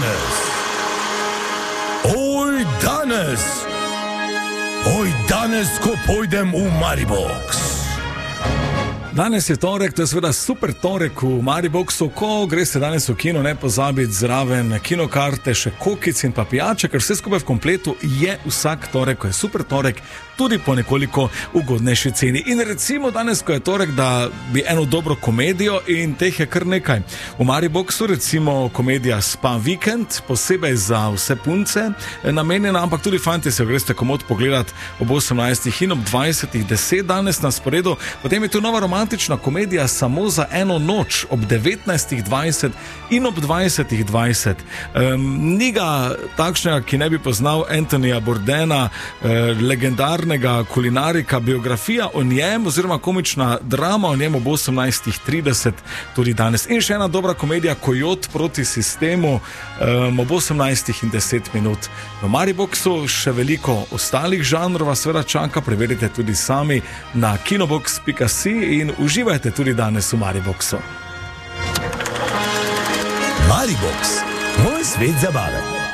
danes, ko pojdem v Maribox. Danes je torek, to je seveda super torek v Mariboxu, ko greste danes v kino, ne pozabiti zraven kinokarte, še kokic in pa pijače, ker vse skupaj v kompletu je vsak torek, ko je super torek, tudi po nekoliko ugodnejši ceni. In recimo danes, ko je torek, da bi eno dobro komedijo in teh je kar nekaj. V Mariboxu recimo komedija Spa Vikend, posebej za vse punce namenjena, ampak tudi fanti se jo greste komod pogledati ob 18 in ob 20:10 danes na sporedu. Potem je tu nova romantična komedija Samo za eno noč ob 19:20 in ob 20:20. Ni ga takšnega, ki ne bi poznal Anthonyja Bourdena, legendarnega kulinarika, biografija o njem oziroma komična drama o njem ob 18:30 tudi danes. In še ena dobra komedija Kojot proti sistemu ob 18:10. V Mariboxu še veliko ostalih žanrov vas seveda čaka, preverite tudi sami na kinobox.si in uživajte tudi danes v Mariboxu. Maribox, moj svet zabave.